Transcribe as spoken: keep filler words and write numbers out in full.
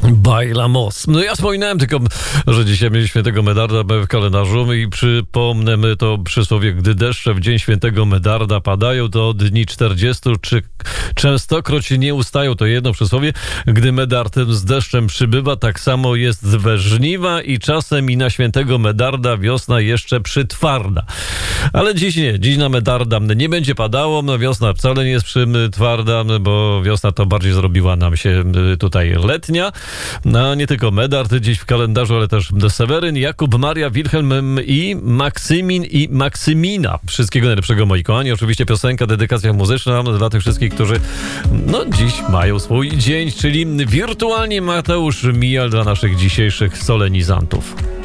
Bailamos. No ja wspominałem tylko, że dzisiaj mieliśmy świętego Medarda w kalendarzu i przypomnę my to przysłowie, gdy deszcze w dzień świętego Medarda padają, to dni czterdziestu czy częstokroć nie ustają. To jedno przysłowie. Gdy Medard z deszczem przybywa, tak samo jest we żniwa i czasem i na świętego Medarda wiosna jeszcze przytwarda. Ale dziś nie. Dziś na Medarda nie będzie padało. No wiosna wcale nie jest przytwarda, bo wiosna to bardziej zrobiła nam się tutaj letnia. No, nie tylko Medard dziś w kalendarzu, ale też Seweryn, Jakub, Maria, Wilhelm i Maksymin i Maksymina. Wszystkiego najlepszego, moi kochani. Oczywiście piosenka, dedykacja muzyczna dla tych wszystkich, którzy no dziś mają swój dzień, czyli wirtualnie Mateusz Mijal dla naszych dzisiejszych solenizantów.